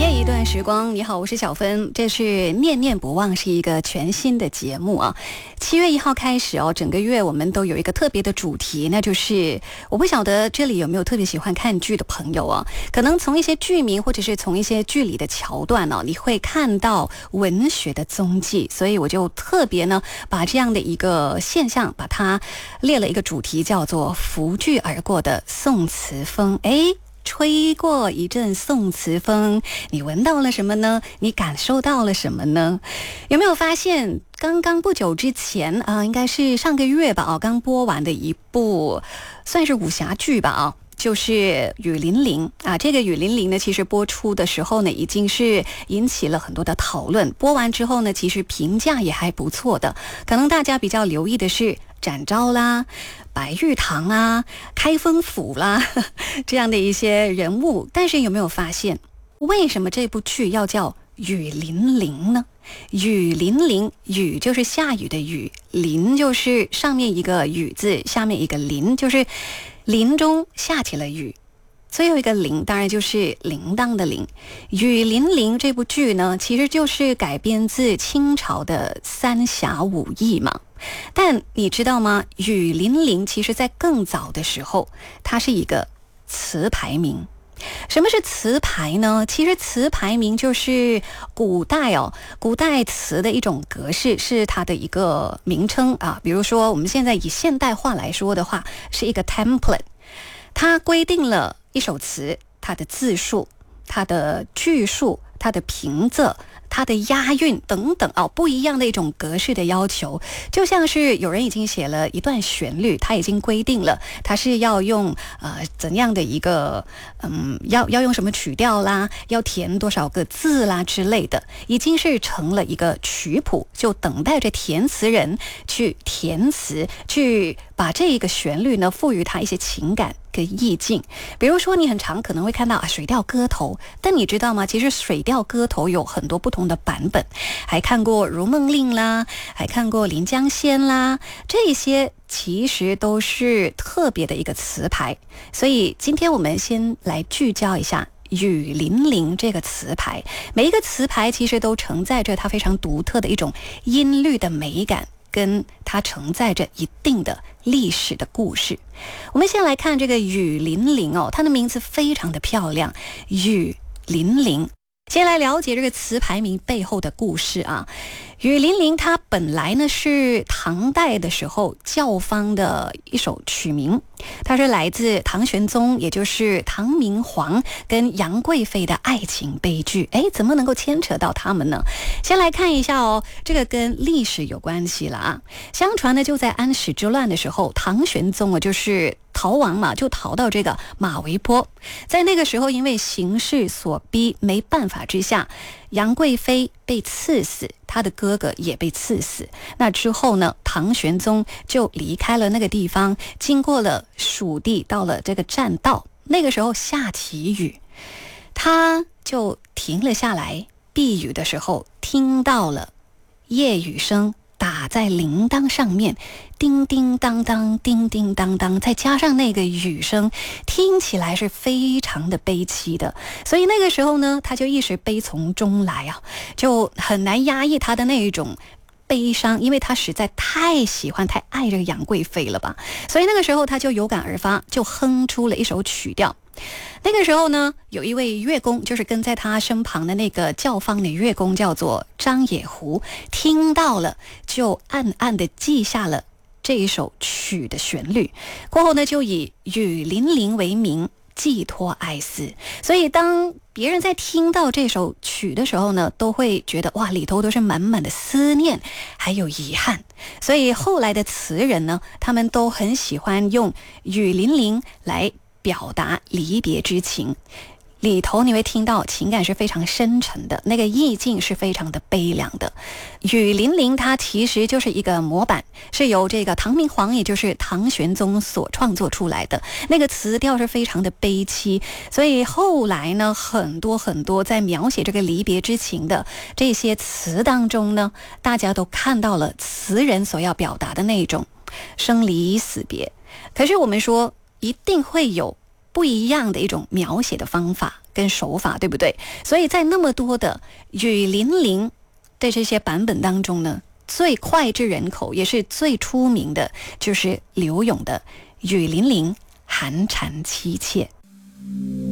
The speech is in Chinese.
念一段时光，你好，我是小芬，这是念念不忘，是一个全新的节目啊。7月1号开始哦，整个月我们都有一个特别的主题，那就是我不晓得这里有没有特别喜欢看剧的朋友啊，可能从一些剧名或者是从一些剧里的桥段哦，你会看到文学的踪迹，所以我就特别呢把这样的一个现象把它列了一个主题，叫做拂剧而过的宋词风。吹过一阵宋词风，你闻到了什么呢？你感受到了什么呢？有没有发现刚刚不久之前应该是上个月吧刚播完的一部算是武侠剧吧就是《雨霖铃》啊，这个《雨霖铃》呢，其实播出的时候呢，已经是引起了很多的讨论。播完之后呢，其实评价也还不错的。可能大家比较留意的是展昭啦、白玉堂啊、开封府啦这样的一些人物。但是有没有发现，为什么这部剧要叫《雨霖铃》呢？雨霖铃，雨就是下雨的雨，霖就是上面一个雨字，下面一个霖，就是林中下起了雨，最后一个铃当然就是铃铛的铃。雨霖铃这部剧呢，其实就是改编自清朝的三侠五义嘛。但你知道吗？雨霖铃其实在更早的时候，它是一个词牌名。什么是词牌呢？其实词牌名就是古代词的一种格式，是它的一个名称啊。比如说我们现在以现代化来说的话，是一个 template， 它规定了一首词它的字数、它的句数、它的平仄、它的押韵等等不一样的一种格式的要求。就像是有人已经写了一段旋律，他已经规定了他是要用怎样的一个要用什么曲调啦，要填多少个字啦之类的，已经是成了一个曲谱，就等待着填词人去填词，去把这一个旋律呢赋予它一些情感跟意境。比如说你很常可能会看到水调歌头，但你知道吗？其实水调歌头有很多不同的版本，还看过如梦令啦，还看过临江仙啦，这些其实都是特别的一个词牌。所以今天我们先来聚焦一下雨霖铃这个词牌。每一个词牌其实都承载着它非常独特的一种音律的美感，跟它承载着一定的历史的故事。我们先来看这个雨霖铃它的名字非常的漂亮，雨霖铃。先来了解这个词牌名背后的故事啊。雨霖铃它本来呢是唐代的时候教坊的一首曲名，它是来自唐玄宗，也就是唐明皇跟杨贵妃的爱情悲剧。怎么能够牵扯到他们呢？先来看一下这个跟历史有关系了啊。相传呢，就在安史之乱的时候，唐玄宗就是逃亡嘛，就逃到这个马嵬坡。在那个时候，因为形势所逼，没办法之下，杨贵妃被赐死，他的哥哥也被赐死。那之后呢，唐玄宗就离开了那个地方，经过了蜀地，到了这个栈道。那个时候下起雨，他就停了下来，避雨的时候听到了夜雨声打在铃铛上面，叮叮当当，叮叮当当，再加上那个雨声，听起来是非常的悲凄的。所以那个时候呢，他就一时悲从中来就很难压抑他的那一种悲伤，因为他实在太喜欢太爱这个杨贵妃了吧。所以那个时候他就有感而发，就哼出了一首曲调。那个时候呢，有一位乐工，就是跟在他身旁的那个教坊的乐工叫做张野狐，听到了就暗暗地记下了这一首曲的旋律，过后呢就以雨霖铃为名，寄托哀思。所以当别人在听到这首曲的时候呢，都会觉得哇，里头都是满满的思念还有遗憾。所以后来的词人呢，他们都很喜欢用雨霖铃来表达离别之情，里头你会听到情感是非常深沉的，那个意境是非常的悲凉的。雨霖铃它其实就是一个模板，是由这个唐明皇也就是唐玄宗所创作出来的，那个词调是非常的悲凄。所以后来呢，很多在描写这个离别之情的这些词当中呢，大家都看到了词人所要表达的那种生离死别。可是我们说一定会有不一样的一种描写的方法跟手法，对不对？所以在那么多的雨霖铃的这些版本当中呢，最脍炙人口也是最出名的就是柳永的雨霖铃寒蝉凄切。